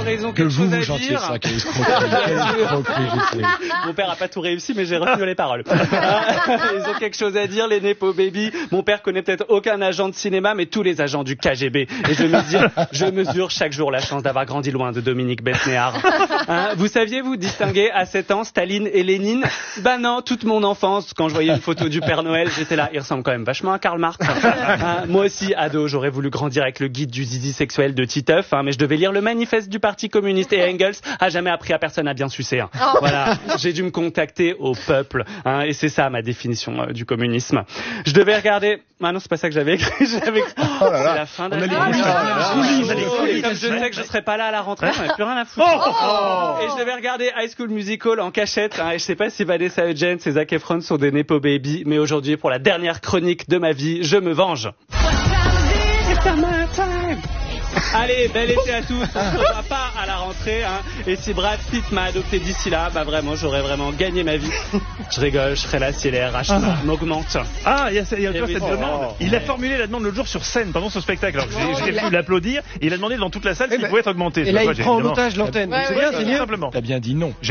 ils ont Que quelque chose à vous chantiez dire. ça, quelle escroquerie. Mon père a pas tout réussi, mais j'ai retenu les paroles. Ils ont quelque chose à dire, les Nepo Baby. Mon père connaît peut-être aucun agent de cinéma, mais tous les agents du KGB. Et je mesure chaque jour la chance d'avoir grandi loin de Dominique Besnéard. Hein, vous saviez, vous distinguer à 7 ans Staline et Lénine? Bah non, toute mon enfance, quand je voyais une photo du Père Noël, j'étais là, il ressemble quand même vachement à Karl Marx. Hein, moi aussi, ado, j'aurais voulu grandir avec le guide du zizi sexuel de Titeuf, hein, mais je devais lire le manifeste du Parti communiste et Engels a jamais appris à personne à bien sucer. Hein. Oh. Voilà, j'ai dû me contacter au peuple, hein, et c'est ça ma définition du communisme. Je devais regarder... Ah non, c'est pas ça que j'avais écrit. C'est la fin d'année. Comme je sais que je serai pas là à la rentrée, j'en ai plus rien à foutre. Et je devais regarder High School Musical en cachette, hein, et je sais pas si Vanessa Hudgens et Zac Efron sont des Nepo Baby, mais aujourd'hui, pour la dernière chronique de ma vie, je me venge. Allez, bel été à tous, on se revoit pas à la rentrée, hein. Et si Brad Pitt m'a adopté d'ici là, bah vraiment, j'aurais vraiment gagné ma vie. Je rigole, je serai là si les RH m'augmentent. Ah, il y a cette demande. Il a formulé la demande l'autre jour sur scène pendant son spectacle. Alors j'ai pu l'applaudir et il a demandé devant toute la salle s'il pouvait être augmenté. Et là, il prend en otage l'antenne. C'est bien, simplement. T'as bien dit non.